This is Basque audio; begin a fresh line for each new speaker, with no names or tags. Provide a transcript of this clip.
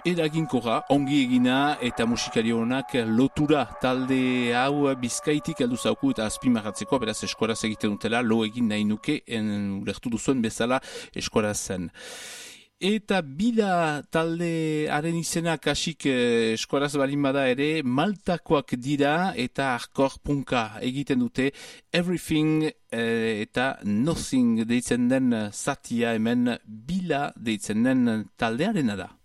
eraginkorra, ongi egina eta musikari honak lotura talde hau Bizkaitik heldu zauku eta azpimarratzeko, beraz eskoraz egiten dutela, lo egin nahi nuke, ulertu duzuen bezala eskorazen. Eta bila taldearen izenak hasik eskoraz balin bada ere, Maltakoak dira eta hardcore punka egiten dute Everything eta Nothing deitzen den zatia hemen bila deitzen den taldearena da.